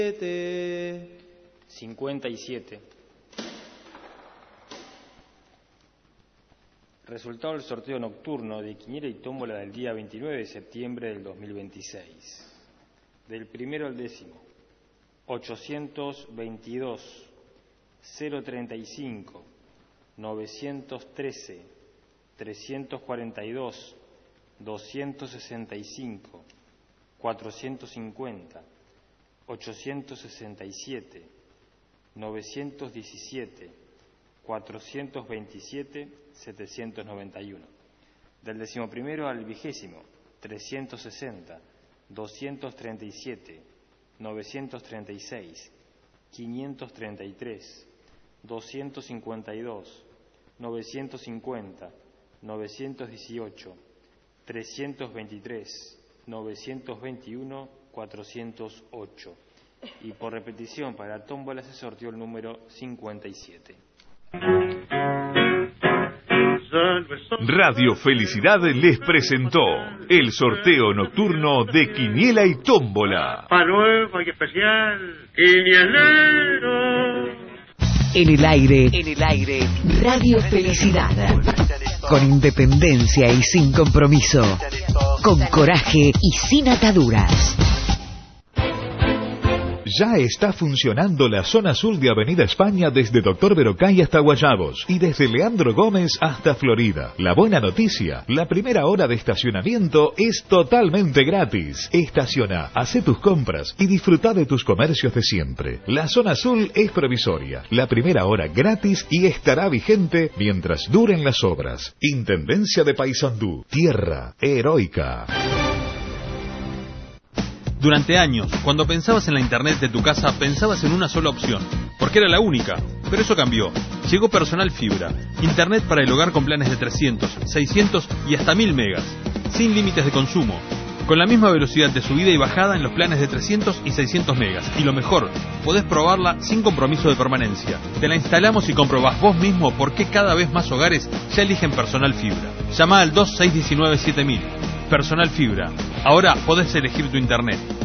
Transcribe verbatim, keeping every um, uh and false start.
cincuenta y siete. Resultado del sorteo nocturno de quiniela y tómbola del día veintinueve de septiembre del dos mil veintiséis. Del primero al décimo. ochocientos veintidós, cero treinta y cinco, novecientos trece, trescientos cuarenta y dos, doscientos sesenta y cinco, cuatrocientos cincuenta, ochocientos sesenta y siete, novecientos diecisiete, cuatrocientos veintisiete, setecientos noventa y uno. Del decimoprimero al vigésimo, trescientos sesenta, doscientos treinta y siete, novecientos treinta y seis, quinientos treinta y tres, doscientos cincuenta y dos, novecientos cincuenta, novecientos dieciocho, trescientos veintitrés, novecientos veintiuno, cuatrocientos ocho. Y por repetición, para la tómbola se sorteó el número cincuenta y siete. Radio Felicidad les presentó el sorteo nocturno de Quiniela y Tómbola. Panuevo y especial, quinielero. En el aire, en el aire, Radio Felicidad. Con independencia y sin compromiso. Con coraje y sin ataduras. Ya está funcionando la zona sur de Avenida España desde Doctor Verocay hasta Guayabos y desde Leandro Gómez hasta Florida. La buena noticia, la primera hora de estacionamiento es totalmente gratis. Estaciona, hace tus compras y disfruta de tus comercios de siempre. La zona azul es provisoria, la primera hora gratis y estará vigente mientras duren las obras. Intendencia de Paysandú, tierra heroica. Durante años, cuando pensabas en la internet de tu casa, pensabas en una sola opción, porque era la única. Pero eso cambió. Llegó Personal Fibra, internet para el hogar con planes de trescientos, seiscientos y hasta mil megas, sin límites de consumo, con la misma velocidad de subida y bajada en los planes de trescientos y seiscientos megas. Y lo mejor, podés probarla sin compromiso de permanencia. Te la instalamos y comprobás vos mismo por qué cada vez más hogares ya eligen Personal Fibra. Llama al dos seis uno nueve siete mil. Personal Fibra. Ahora podés elegir tu internet.